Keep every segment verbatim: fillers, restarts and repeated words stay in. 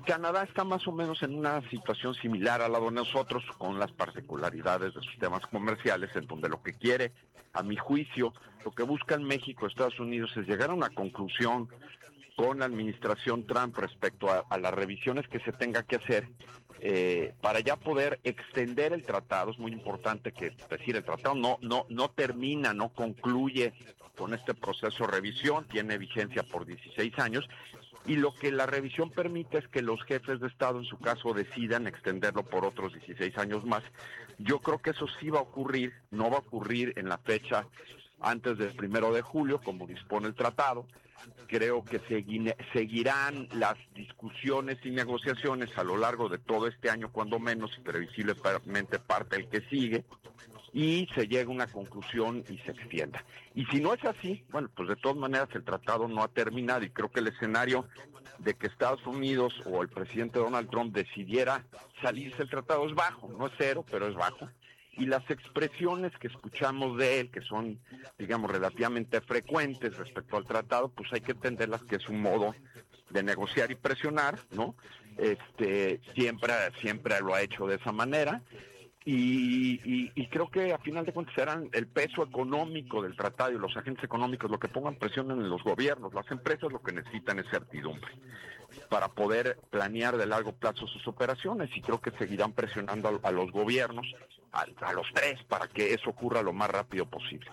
Canadá está más o menos en una situación similar a la de nosotros, con las particularidades de sus temas comerciales, en donde lo que quiere, a mi juicio, lo que buscan México, Estados Unidos, es llegar a una conclusión con la administración Trump respecto a, a las revisiones que se tenga que hacer eh, para ya poder extender el tratado. Es muy importante que, es decir, el tratado no, no, no termina, no concluye con este proceso de revisión, tiene vigencia por dieciséis años, y lo que la revisión permite es que los jefes de Estado, en su caso, decidan extenderlo por otros dieciséis años más. Yo creo que eso sí va a ocurrir, no va a ocurrir en la fecha antes del primero de julio, como dispone el tratado. Creo que segui- seguirán las discusiones y negociaciones a lo largo de todo este año, cuando menos, y previsiblemente parte el que sigue, y se llega a una conclusión y se extienda. Y si no es así, bueno, pues de todas maneras el tratado no ha terminado, y creo que el escenario de que Estados Unidos o el presidente Donald Trump decidiera salirse del tratado es bajo, no es cero, pero es bajo. Y las expresiones que escuchamos de él, que son, digamos, relativamente frecuentes respecto al tratado, pues hay que entenderlas que es un modo de negociar y presionar, ¿no? Este, siempre, siempre lo ha hecho de esa manera. Y, y, y creo que a final de cuentas serán el peso económico del tratado y los agentes económicos lo que pongan presión en los gobiernos. Las empresas lo que necesitan es certidumbre para poder planear de largo plazo sus operaciones, y creo que seguirán presionando a, a los gobiernos, a, a los tres, para que eso ocurra lo más rápido posible.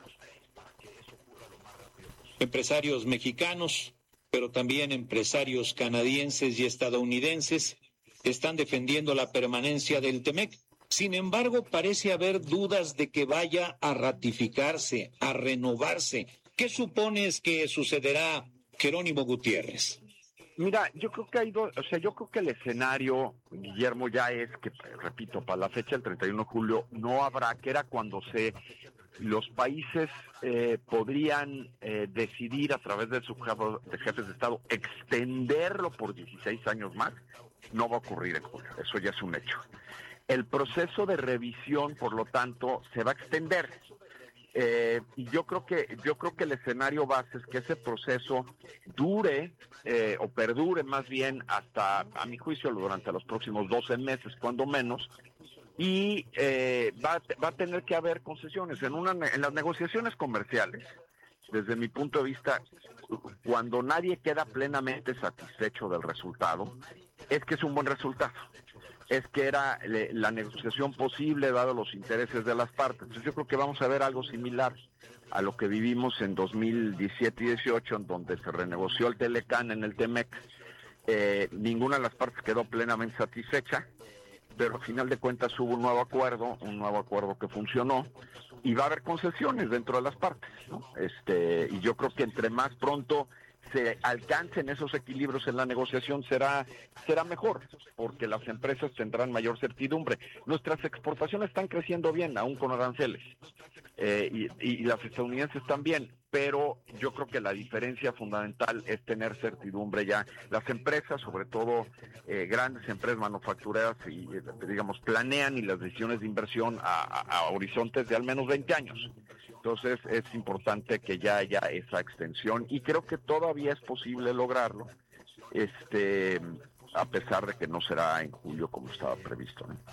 Empresarios mexicanos, pero también empresarios canadienses y estadounidenses están defendiendo la permanencia del TEMEC. Sin embargo, parece haber dudas de que vaya a ratificarse, a renovarse. ¿Qué supones que sucederá, Jerónimo Gutiérrez? Mira, yo creo que hay dos, o sea, yo creo que el escenario, Guillermo, ya es que, repito, para la fecha del treinta y uno de julio no habrá, que era cuando se los países eh, podrían eh, decidir a través de sus de jefes de Estado extenderlo por dieciséis años más. No va a ocurrir en julio, eso ya es un hecho. El proceso de revisión, por lo tanto, se va a extender. Eh, y yo creo que yo creo que el escenario base es que ese proceso dure eh, o perdure más bien hasta, a mi juicio, durante los próximos doce meses, cuando menos, y eh, va, va a tener que haber concesiones en una en las negociaciones comerciales. Desde mi punto de vista, cuando nadie queda plenamente satisfecho del resultado, es que es un buen resultado. Es que era le, la negociación posible dado los intereses de las partes. Entonces yo creo que vamos a ver algo similar a lo que vivimos en dos mil diecisiete y dieciocho, en donde se renegoció el Telecán en el TEMEC. Eh, ninguna de las partes quedó plenamente satisfecha, pero al final de cuentas hubo un nuevo acuerdo, un nuevo acuerdo que funcionó, y va a haber concesiones dentro de las partes, ¿no? Este, y yo creo que entre más pronto se alcancen esos equilibrios en la negociación será será mejor, porque las empresas tendrán mayor certidumbre. Nuestras exportaciones están creciendo bien, aún con aranceles, eh, y, y las estadounidenses también, pero yo creo que la diferencia fundamental es tener certidumbre ya. Las empresas, sobre todo eh, grandes empresas manufactureras, y digamos planean y las decisiones de inversión a, a, a horizontes de al menos veinte años. Entonces es importante que ya haya esa extensión, y creo que todavía es posible lograrlo, este, a pesar de que no será en julio como estaba previsto, ¿no?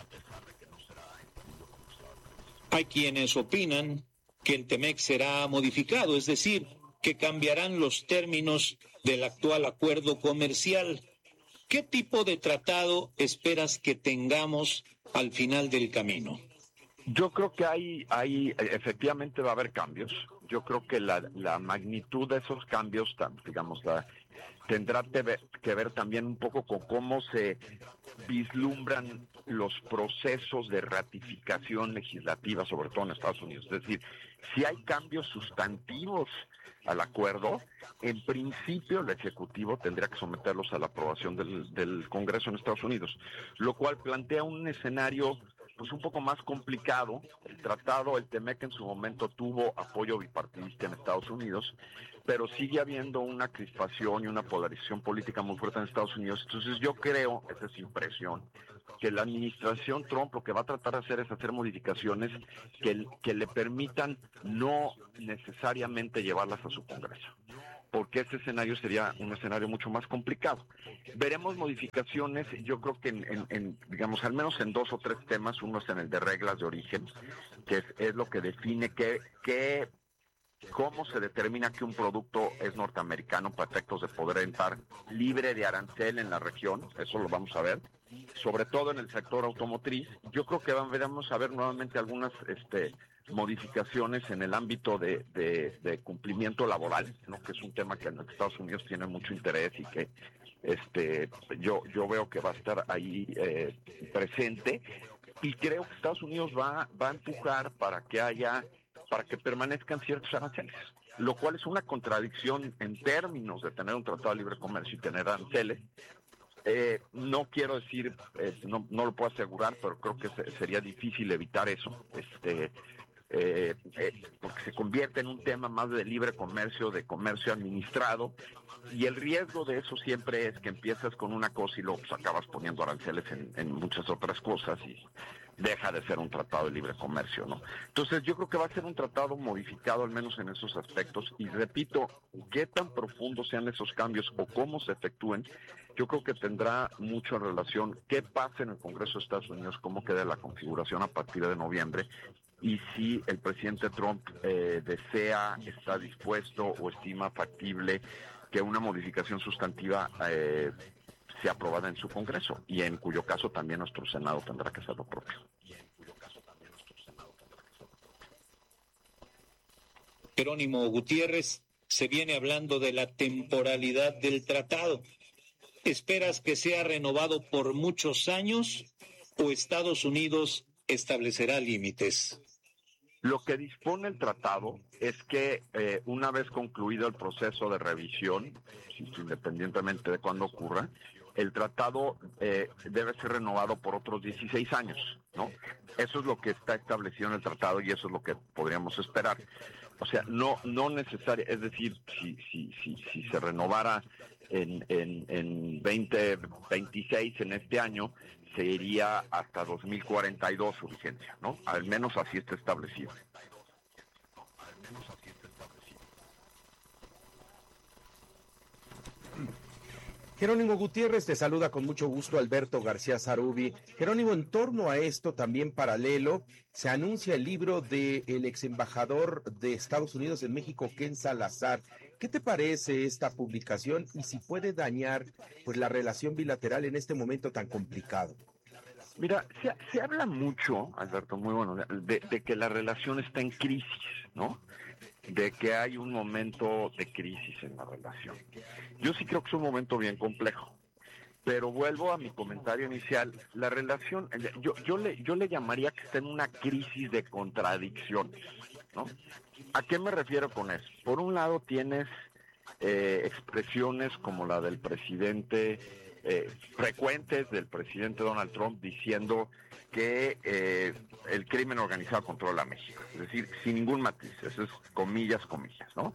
Hay quienes opinan que el TEMEC será modificado, es decir, que cambiarán los términos del actual acuerdo comercial. ¿Qué tipo de tratado esperas que tengamos al final del camino? Yo creo que hay, hay, efectivamente va a haber cambios. Yo creo que la, la magnitud de esos cambios, digamos, la, tendrá que ver, que ver también un poco con cómo se vislumbran los procesos de ratificación legislativa, sobre todo en Estados Unidos. Es decir, si hay cambios sustantivos al acuerdo, en principio el Ejecutivo tendría que someterlos a la aprobación del, del Congreso en Estados Unidos, lo cual plantea un escenario pues un poco más complicado. El tratado, el TEMEC en su momento tuvo apoyo bipartidista en Estados Unidos, pero sigue habiendo una crispación y una polarización política muy fuerte en Estados Unidos. Entonces yo creo, esa es impresión, que la administración Trump lo que va a tratar de hacer es hacer modificaciones que, que le permitan no necesariamente llevarlas a su Congreso. porque ese escenario sería un escenario mucho más complicado. Veremos modificaciones, yo creo que en, en, en digamos, al menos en dos o tres temas. Uno es en el de reglas de origen, que es, es lo que define qué, qué, cómo se determina que un producto es norteamericano para efectos de poder entrar libre de arancel en la región. Eso lo vamos a ver, sobre todo en el sector automotriz. Yo creo que vamos a ver nuevamente algunas este modificaciones en el ámbito de, de, de cumplimiento laboral, ¿no? Que es un tema que en Estados Unidos tiene mucho interés y que este yo yo veo que va a estar ahí eh, presente, y creo que Estados Unidos va va a empujar para que haya para que permanezcan ciertos aranceles, lo cual es una contradicción en términos de tener un tratado de libre comercio y tener aranceles. Eh, no quiero decir, eh, no, no lo puedo asegurar, pero creo que se, sería difícil evitar eso, este Eh, eh, porque se convierte en un tema más de libre comercio, de comercio administrado, y el riesgo de eso siempre es que empiezas con una cosa y luego pues, acabas poniendo aranceles en, en muchas otras cosas y deja de ser un tratado de libre comercio, ¿no? Entonces yo creo que va a ser un tratado modificado, al menos en esos aspectos, y repito, qué tan profundos sean esos cambios o cómo se efectúen, yo creo que tendrá mucho en relación qué pasa en el Congreso de Estados Unidos, cómo queda la configuración a partir de noviembre, y si el presidente Trump eh, desea, está dispuesto o estima factible que una modificación sustantiva eh, sea aprobada en su Congreso, y en cuyo caso también nuestro Senado tendrá que hacer lo propio. Jerónimo Gutiérrez, se viene hablando de la temporalidad del tratado. ¿Esperas que sea renovado por muchos años o Estados Unidos establecerá límites? Lo que dispone el tratado es que eh, una vez concluido el proceso de revisión, independientemente de cuándo ocurra, el tratado eh, debe ser renovado por otros dieciséis años, ¿no? Eso es lo que está establecido en el tratado y eso es lo que podríamos esperar. O sea, no no necesario, es decir, si si si si se renovara en en en veinte veintiséis, en este año, se iría hasta dos mil cuarenta y dos su vigencia, ¿no? Al menos así está establecido. Jerónimo Gutiérrez, te saluda con mucho gusto Alberto García Zarubi. Jerónimo, en torno a esto, también paralelo, se anuncia el libro del ex embajador de Estados Unidos en México, Ken Salazar. ¿Qué te parece esta publicación y si puede dañar pues la relación bilateral en este momento tan complicado? Mira, se, se habla mucho, Alberto, muy bueno, de, de que la relación está en crisis, ¿no? De que hay un momento de crisis en la relación. Yo sí creo que es un momento bien complejo, pero vuelvo a mi comentario inicial. La relación, yo, yo, le, yo le llamaría que está en una crisis de contradicciones, ¿no? ¿A qué me refiero con eso? Por un lado tienes eh, expresiones como la del presidente, eh, frecuentes del presidente Donald Trump diciendo que eh, el crimen organizado controla México, es decir, sin ningún matiz, eso es comillas, comillas, ¿no?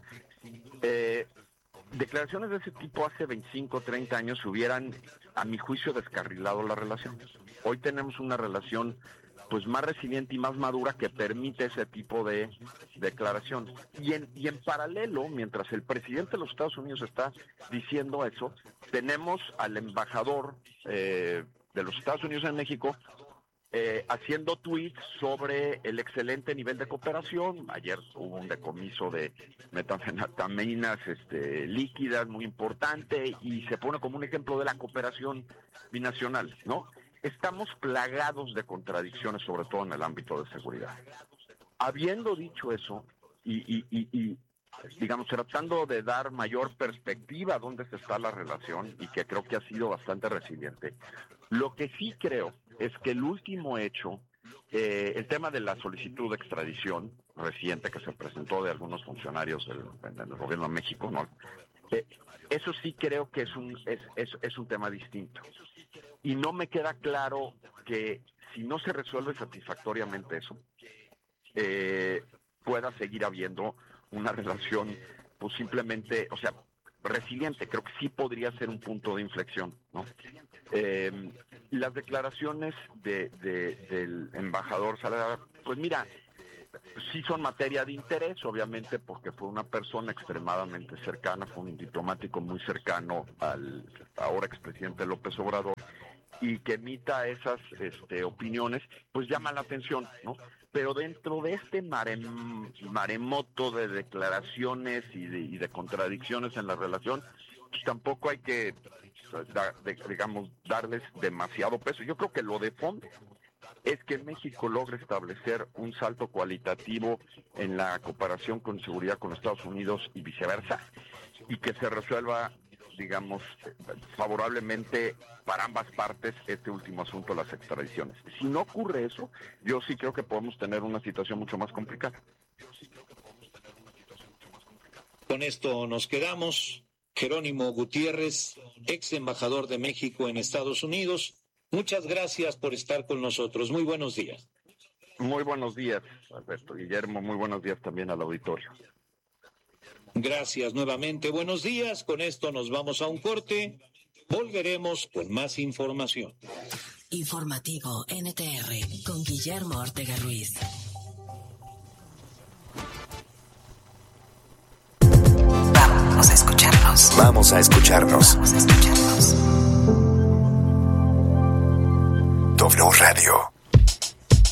Eh, declaraciones de ese tipo hace veinticinco, treinta años hubieran, a mi juicio, descarrilado la relación. Hoy tenemos una relación pues más resiliente y más madura que permite ese tipo de declaraciones. Y en, y en paralelo, mientras el presidente de los Estados Unidos está diciendo eso, tenemos al embajador eh, de los Estados Unidos en México Eh, haciendo tweets sobre el excelente nivel de cooperación. Ayer hubo un decomiso de metanfetaminas este, líquidas muy importante y se pone como un ejemplo de la cooperación binacional, ¿no? Estamos plagados de contradicciones, sobre todo en el ámbito de seguridad. Habiendo dicho eso y, y, y, y digamos, tratando de dar mayor perspectiva a dónde está la relación, y que creo que ha sido bastante resiliente, lo que sí creo es que el último hecho, eh, el tema de la solicitud de extradición reciente que se presentó de algunos funcionarios del, del gobierno de México, ¿no? Eh, eso sí creo que es un, es, es, es un tema distinto. Y no me queda claro que si no se resuelve satisfactoriamente eso, eh, pueda seguir habiendo una relación, pues simplemente, o sea, resiliente. Creo que sí podría ser un punto de inflexión, ¿no? Eh, las declaraciones de, de, del embajador Salazar, pues mira, sí son materia de interés, obviamente, porque fue una persona extremadamente cercana, fue un diplomático muy cercano al ahora expresidente López Obrador, y que emita esas este, opiniones, pues llama la atención, ¿no? Pero dentro de este marem, maremoto de declaraciones y de, y de contradicciones en la relación, pues tampoco hay que, da, de, digamos, darles demasiado peso. Yo creo que lo de fondo es que México logre establecer un salto cualitativo en la cooperación con seguridad con Estados Unidos y viceversa, y que se resuelva, digamos, favorablemente para ambas partes este último asunto de las extradiciones. Si no ocurre eso, yo sí creo que podemos tener una situación mucho más complicada. Con esto nos quedamos. Jerónimo Gutiérrez, ex embajador de México en Estados Unidos, muchas gracias por estar con nosotros. Muy buenos días. Muy buenos días, Alberto. Guillermo, muy buenos días también al auditorio. Gracias nuevamente, buenos días. Con esto nos vamos a un corte. Volveremos con más información. Informativo N T R con Guillermo Ortega Ruiz. Vamos a escucharnos. Vamos a escucharnos. Vamos a escucharnos. W Radio.